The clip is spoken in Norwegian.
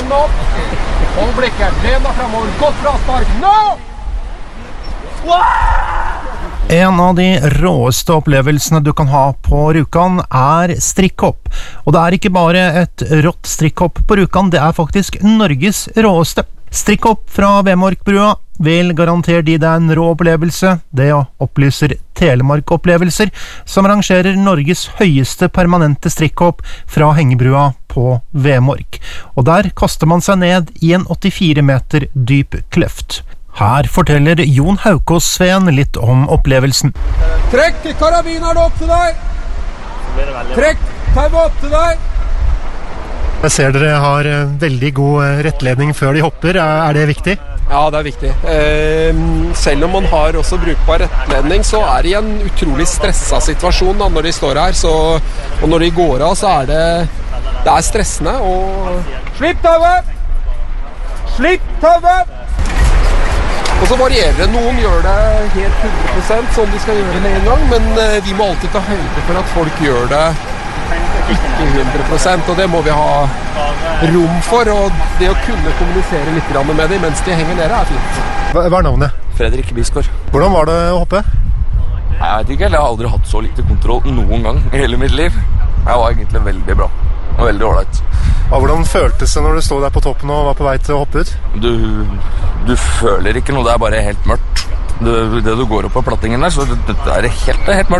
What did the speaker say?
hendene opp. Hold blikket. Len deg fremover. Godt fraspark. Nå! En av de råeste opplevelsene du kan ha på Rjukan strikkhopp. Og det ikke bare et rått strikkhopp på Rjukan, det faktisk Norges råeste. Strikkhopp fra Vemorkbrua vil garantere de deg en rå opplevelse. Det opplyser Telemark Opplevelser, som arrangerer Norges høyeste permanente strikkhopp fra hengebrua på Vemork. Og der kaster man seg ned I en 84 meter dyp kløft. Her forteller Jon Haukås-Sveen litt om opplevelsen. Trekk karabineren opp til deg! Trekk tauet opp til deg! Jeg ser dere har veldig god rettledning før de hopper. Det viktig? Ja, det viktig. Selv om man har også brukbar rettledning, så det I en utrolig stresset situasjon da, når de står her. Og når de går av, så det stressende. Og slipp tauet! Slipp tauet! Og så varierer det. Noen gjør det helt 100% sånn de skal gjøre det med en gang, men vi må alltid ta høyde for at folk gjør det ikke 100%, og det må vi ha rom for, og det å kunne kommunisere litt med dem mens de henger nede fint. Hva navnet? Fredrik Bisgaard. Hvordan var det å hoppe? Jeg vet ikke, jeg har aldri hatt så lite kontroll noen gang I hele mitt liv. Jeg var egentlig veldig bra, og veldig ordentlig. Hvordan føltes det når du stod der på toppen og var på vei til å hoppe ut? Du føler ikke noe, det bare helt mørkt. Det du går opp på plattingen der, så det helt mørkt.